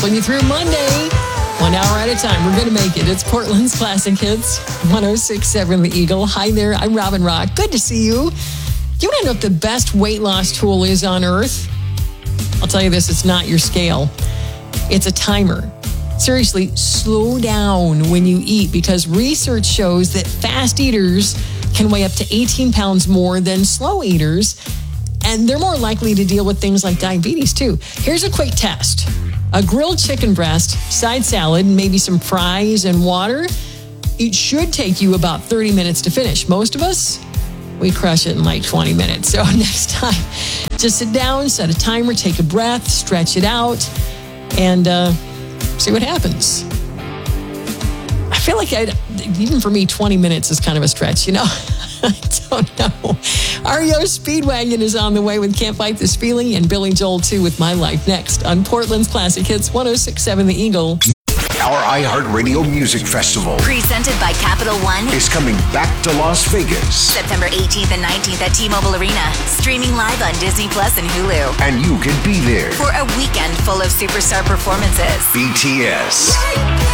Shuffling you through Monday. 1 hour at a time. We're going to make it. It's Portland's Classic Hits, 106.7 The Eagle. Hi there. I'm Robin Rock. Good to see you. You want to know what the best weight loss tool is on earth? I'll tell you this, it's not your scale. It's a timer. Seriously, slow down when you eat because research shows that fast eaters can weigh up to 18 pounds more than slow eaters, and they're more likely to deal with things like diabetes too. Here's a quick test. A grilled chicken breast, side salad, maybe some fries and water. It should take you about 30 minutes to finish. Most of us, we crush it in like 20 minutes. So next time, just sit down, set a timer, take a breath, stretch it out, and see what happens. I feel like even for me, 20 minutes is kind of a stretch, you know? I don't know. REO Speedwagon is on the way with Can't Fight This Feeling, and Billy Joel too with My Life next on Portland's Classic Hits, 106.7 The Eagle. Our iHeartRadio Music Festival, presented by Capital One, is coming back to Las Vegas. September 18th and 19th at T-Mobile Arena. Streaming live on Disney Plus and Hulu. And you can be there for a weekend full of superstar performances. BTS,